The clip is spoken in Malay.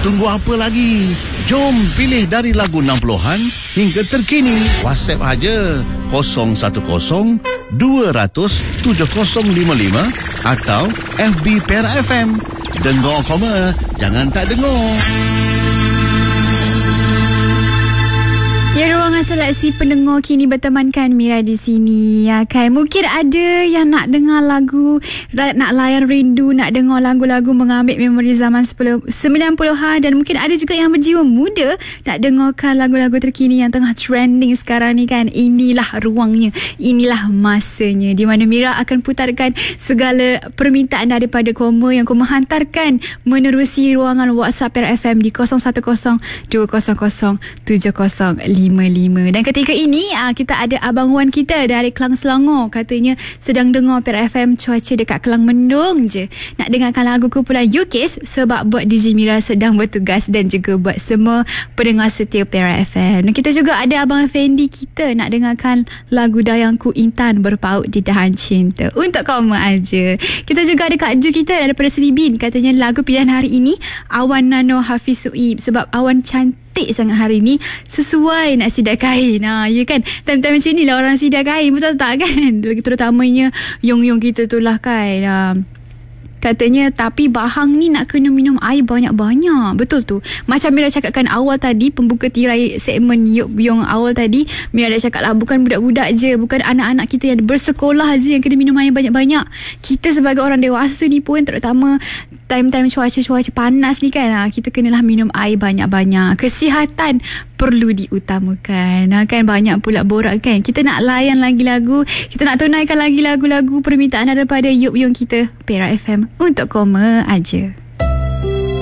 Tunggu apa lagi? Jom pilih dari lagu 60-an hingga terkini. WhatsApp aja 010 200 7055 atau FB Perak FM. Dengar koma, jangan tak dengar. Ya, ruangan seleksi pendengar kini bertemankan Mira di sini. Ya kan, mungkin ada yang nak dengar lagu, nak layan rindu, nak dengar lagu-lagu mengambil memori zaman 90-an, dan mungkin ada juga yang berjiwa muda nak dengarkan lagu-lagu terkini yang tengah trending sekarang ni kan. Inilah ruangnya, inilah masanya di mana Mira akan putarkan segala permintaan daripada koma yang koma hantarkan menerusi ruangan WhatsApp Perak FM di 0102007055. Dan ketika ini kita ada Abang Wan kita dari Kelang Selangor. Katanya sedang dengar Perak FM, cuaca dekat Kelang mendung je. Nak dengarkan lagu kumpulan UKIS sebab buat DJ Mira sedang bertugas dan juga buat semua pendengar setia Perak FM. Dan kita juga ada Abang Fendi kita nak dengarkan lagu Dayangku Intan Berpaut di Dahan Cinta. Untuk koma aja. Kita juga ada Kak Ju kita daripada Seribin. Katanya lagu pilihan hari ini Awan Nano Hafiz Suib sebab awan cantik sangat hari ni, sesuai nak sidai kain. Ya kan, time-time macam ni lah orang sidai kain, betul tak kan? Lagi terutamanya Yong kita tu lah kan. Katanya tapi Bahang ni nak kena minum air banyak-banyak. Betul tu. Macam Mira cakapkan awal tadi, pembuka tirai segmen Yop Yong awal tadi, Mira dah cakap lah, bukan budak-budak je, bukan anak-anak kita yang bersekolah je yang kena minum air banyak-banyak. Kita sebagai orang dewasa ni pun, terutama time-time cuaca panas ni kan, kita kenalah minum air banyak-banyak. Kesihatan perlu diutamakan. Kan banyak pula borak kan. Kita nak layan lagi lagu, kita nak tunaikan lagi lagu-lagu permintaan daripada Yop Yong kita Perak FM untuk koma aja.